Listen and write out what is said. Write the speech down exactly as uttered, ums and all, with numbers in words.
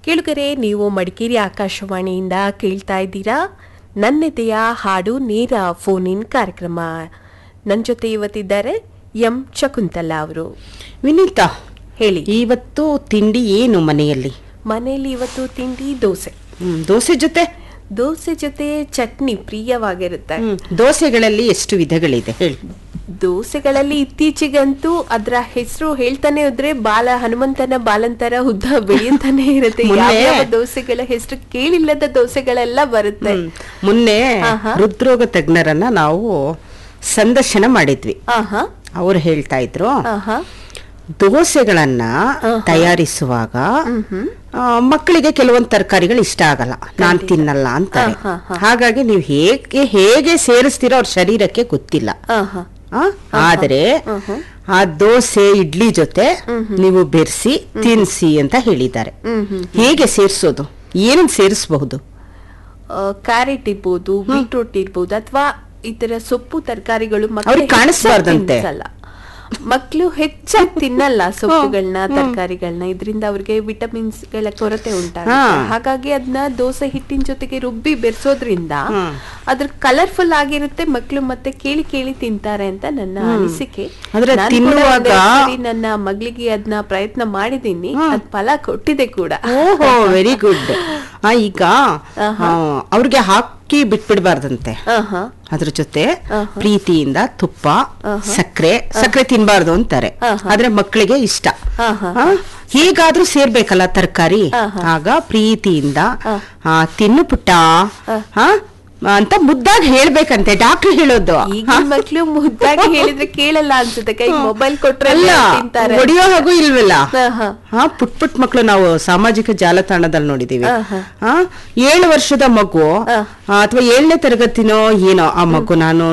ಕೇಳುಗರೆ, ನೀವು ಮಡಿಕೇರಿ ಆಕಾಶವಾಣಿಯಿಂದ ಕೇಳ್ತಾ ಇದ್ದೀರಾ ನನ್ನೆದೆಯ ಹಾಡು ನೇರ ಫೋನ್ ಇನ್ ಕಾರ್ಯಕ್ರಮ. ನನ್ನ ಜೊತೆ ಇವತ್ತಿದ್ದಾರೆ ಎಂ ಶಕುಂತಲಾ ಅವರು. ವಿನೀತಾ, ಹೇಳಿ, ಇವತ್ತು ತಿಂಡಿ ಏನು ಮನೆಯಲ್ಲಿ? ಮನೆಯಲ್ಲಿ ಇವತ್ತು ತಿಂಡಿ ದೋಸೆ. ಹ್ಮ್, ದೋಸೆ ಜೊತೆ ದೋಸೆ ಜೊತೆ ಚಟ್ನಿ ಪ್ರಿಯವಾಗಿರುತ್ತೆ. ದೋಸೆಗಳಲ್ಲಿ ಎಷ್ಟು ವಿಧಗಳಿದೆ ಹೇಳಿ? ದೋಸೆಗಳಲ್ಲಿ ಇತ್ತೀಚೆಗಂತೂ ಅದರ ಹೆಸರು ಹೇಳ್ತಾನೆ ಹೋದ್ರೆ ಬಾಲ ಹನುಮಂತನ ಬಾಲಂತರ ಉದ್ದ ಬೆಳೆಯುತ್ತಾನೆ ಇರುತ್ತೆ. ಯಾವ ದೋಸೆಗಳ ಹೆಸರು ಕೇಳಿಲ್ಲದ ದೋಸೆಗಳೆಲ್ಲ ಬರುತ್ತೆ. ಮೊನ್ನೆ ಹೃದ್ರೋಗ ತಜ್ಞರನ್ನ ನಾವು ಸಂದರ್ಶನ ಮಾಡಿದ್ವಿ. ಅವ್ರು ಹೇಳ್ತಾ ಇದ್ರು, ದೋಸೆಗಳನ್ನ ತಯಾರಿಸುವಾಗ ಮಕ್ಕಳಿಗೆ ಕೆಲವೊಂದು ತರಕಾರಿಗಳು ಇಷ್ಟ ಆಗಲ್ಲ, ನಾನ್ ತಿನ್ನಲ್ಲ ಅಂತಾರೆ. ಹಾಗಾಗಿ ನೀವು ಹೇಗೆ ಹೇಗೆ ಸೇರಿಸ್ತೀರೋ ಅವ್ರ ಶರೀರಕ್ಕೆ ಗೊತ್ತಿಲ್ಲ. ಆದ್ರೆ ಆ ದೋಸೆ ಇಡ್ಲಿ ಜೊತೆ ನೀವು ಬೆರೆಸಿ ತಿನ್ಸಿ ಅಂತ ಹೇಳಿದ್ದಾರೆ. ಹೇಗೆ ಸೇರಿಸೋದು? ಏನನ್ನು ಸೇರಿಸಬಹುದು? ಕ್ಯಾರೆಟ್ ಇರ್ಬೋದು, ಬೀಟ್ರೂಟ್ ಇರ್ಬೋದು, ಅಥವಾ ಇತರ ಸೊಪ್ಪು ತರಕಾರಿಗಳು ಅವ್ರಿಗೆ ಕಾಣಿಸ್ಬಾರ್ದಂತೆ. ಮಕ್ಕಳು ಹೆಚ್ಚಾಗಿ ತಿನ್ನಲ್ಲ ಸೊಪ್ಪುಗಳನ್ನ, ತರಕಾರಿಗಳನ್ನ. ಇದರಿಂದ ಅವ್ರಿಗೆ ವಿಟಮಿನ್ಸ್ ಗಳ ಕೊರತೆ ಉಂಟಾಗುತ್ತೆ. ಹಾಗಾಗಿ ಅದನ್ನ ದೋಸೆ ಹಿಟ್ಟಿನ ಜೊತೆಗೆ ರುಬ್ಬಿ ಬೆರೆಸೋದ್ರಿಂದ ಅದ್ರ ಕಲರ್ಫುಲ್ ಆಗಿರುತ್ತೆ. ಮಕ್ಕಳು ಮತ್ತೆ ಕೇಳಿ ಕೇಳಿ ತಿಂತಾರೆ ಅಂತ ನನ್ನ ಅನಿಸಿಕೆ. ನನ್ನ ಮಗಳಿಗೆ ಅದನ್ನ ಪ್ರಯತ್ನ ಮಾಡಿದೀನಿ, ಅದ್ ಫಲ ಕೊಟ್ಟಿದೆ ಕೂಡ. ಓಹೋ, ವೆರಿ ಗುಡ್. ಈಗ ಅವ್ರಿಗೆ ಹಾಕಿ ಬಿಟ್ಬಿಡ್ಬಾರ್ದಂತೆ. ಅದ್ರ ಜೊತೆ ಪ್ರೀತಿಯಿಂದ ತುಪ್ಪ, ಸಕ್ಕರೆ ಸಕ್ಕರೆ ತಿನ್ಬಾರ್ದು ಅಂತಾರೆ, ಆದ್ರೆ ಮಕ್ಕಳಿಗೆ ಇಷ್ಟ. ಹೇಗಾದ್ರೂ ಸೇರ್ಬೇಕಲ್ಲ ತರಕಾರಿ. ಆಗ ಪ್ರೀತಿಯಿಂದ ತಿನ್ನು ಪುಟ್ಟ ಅಂತ ಮುದ್ದಾಗಿ ಹೇಳ್ಬೇಕಂತೆ ಡಾಕ್ಟರ್ ಹೇಳೋದು. ಈಗ ಮಕ್ಳು ಮುದ್ದಾಗಿ ಹೇಳಿದ್ರೆ ಕೇಳಲ್ಲ ಅನ್ಸುತ್ತೆ. ಕೈ ಮೊಬೈಲ್ ಕೊಟ್ರೆ ಹೊಡಿಯೋ ಹಾಗೂ ಇಲ್ವಲ್ಲ. ಹಾ, ಪುಟ್ ಪುಟ್ ಮಕ್ಳು ನಾವು ಸಾಮಾಜಿಕ ಜಾಲತಾಣದಲ್ಲಿ ನೋಡಿದೀವಿ. ಏಳು ವರ್ಷದ ಮಗು ಅಥವಾ ಏಳನೇ ತರಗತಿನೋ ಏನೋ ಆ ಮಗು, ನಾನು